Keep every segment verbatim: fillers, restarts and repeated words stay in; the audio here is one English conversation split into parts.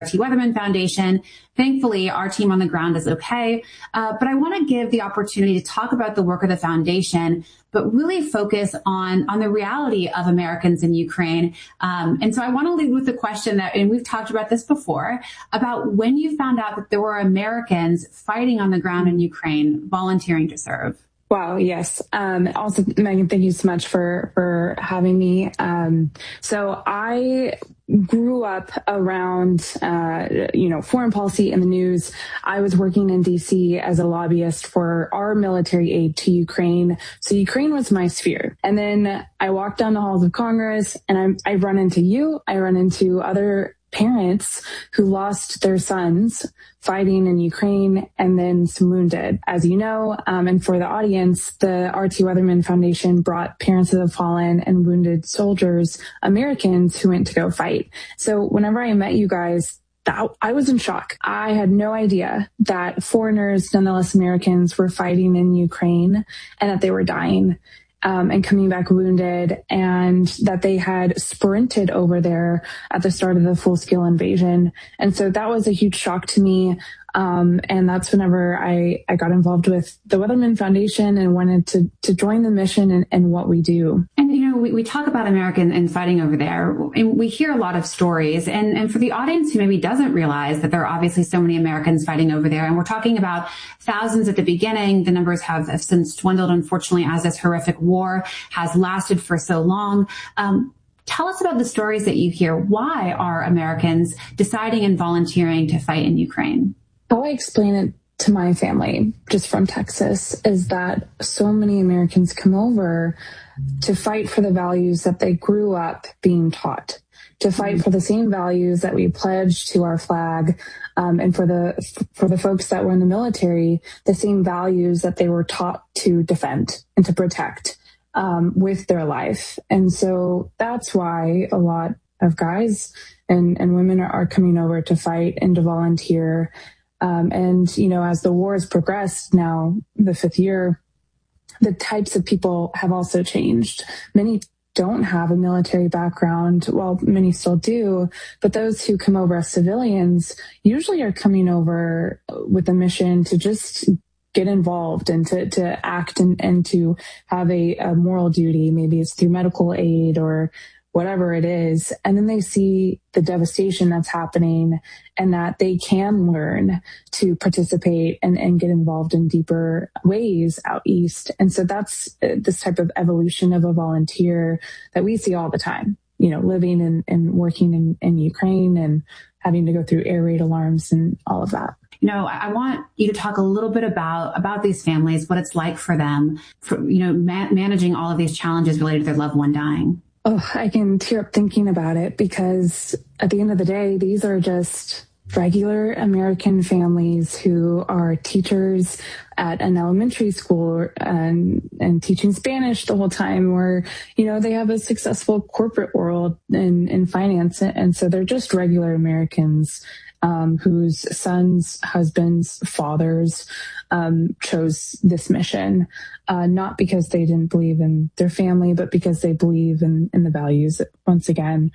T. Weatherman Foundation. Thankfully, our team on the ground is okay. Uh, but I want to give the opportunity to talk about the work of the foundation, but really focus on, on the reality of Americans in Ukraine. Um, and so I want to lead with the question that, and we've talked about this before, about when you found out that there were Americans fighting on the ground in Ukraine, volunteering to serve. Wow. Yes. Um, also, Megan, thank you so much for, for having me. Um, so I grew up around, uh, you know, foreign policy in the news. I was working in D C as a lobbyist for our military aid to Ukraine. So Ukraine was my sphere. And then I walked down the halls of Congress and I, I run into you. I run into other parents who lost their sons fighting in Ukraine and then some wounded. As you know, um, and for the audience, the R T. Weatherman Foundation brought parents of the fallen and wounded soldiers, Americans who went to go fight. So whenever I met you guys, that, I was in shock. I had no idea that foreigners, nonetheless Americans, were fighting in Ukraine and that they were dying. Um, and coming back wounded, and that they had sprinted over there at the start of the full-scale invasion. And so that was a huge shock to me. Um, and that's whenever I, I got involved with the Weatherman Foundation and wanted to, to join the mission and, and what we do. And, you know, we, we talk about American and fighting over there, and we hear a lot of stories. And, and for the audience who maybe doesn't realize that there are obviously so many Americans fighting over there, and we're talking about thousands at the beginning, the numbers have, have since dwindled, unfortunately, as this horrific war has lasted for so long. Um, Tell us about the stories that you hear. Why are Americans deciding and volunteering to fight in Ukraine? How I explain it to my family, just from Texas, is that so many Americans come over to fight for the values that they grew up being taught, to fight for the same values that we pledged to our flag, um, and for the for the folks that were in the military, the same values that they were taught to defend and to protect um, with their life. And so that's why a lot of guys and, and women are, are coming over to fight and to volunteer. Um, and, you know, as the war has progressed now, the fifth year, the types of people have also changed. Many don't have a military background. Well, many still do, but those who come over as civilians usually are coming over with a mission to just get involved and to, to act and, and to have a, a moral duty. Maybe it's through medical aid or whatever it is. And then they see the devastation that's happening and that they can learn to participate and, and get involved in deeper ways out east. And so that's this type of evolution of a volunteer that we see all the time, you know, living and, and working in, in Ukraine and having to go through air raid alarms and all of that. You know, I want you to talk a little bit about, about these families, what it's like for them, for, you know, ma- managing all of these challenges related to their loved one dying. Oh, I can tear up thinking about it because at the end of the day, these are just regular American families who are teachers at an elementary school and, and teaching Spanish the whole time, or, you know, they have a successful corporate world in, in finance. And so they're just regular Americans um, whose sons, husbands, fathers um, chose this mission, uh, not because they didn't believe in their family, but because they believe in, in the values once again.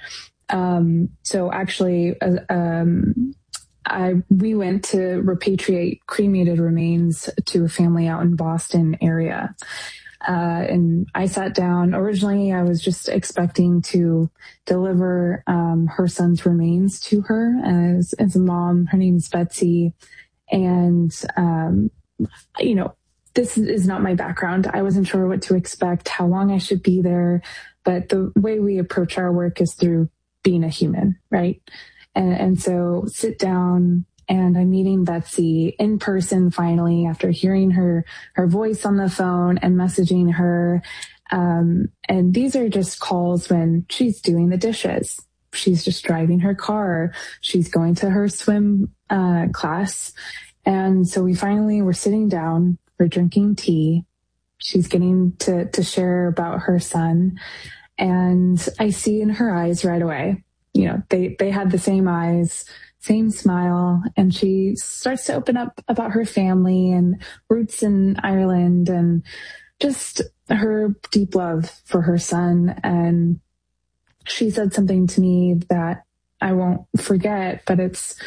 Um, so actually, uh, um, I, we went to repatriate cremated remains to a family out in Boston area. Uh, and I sat down. Originally, I was just expecting to deliver um, her son's remains to her as, as a mom. Her name's Betsy. And, um, you know, this is not my background. I wasn't sure what to expect, how long I should be there. But the way we approach our work is through being a human, right? And, and so sit down, and I'm meeting Betsy in person finally after hearing her, her voice on the phone and messaging her. Um, and these are just calls when she's doing the dishes. She's just driving her car. She's going to her swim uh, class. And so we finally were sitting down, we're drinking tea. She's getting to, to share about her son. And I see in her eyes right away, you know, they, they had the same eyes, same smile. And she starts to open up about her family and roots in Ireland and just her deep love for her son. And she said something to me that I won't forget, but it's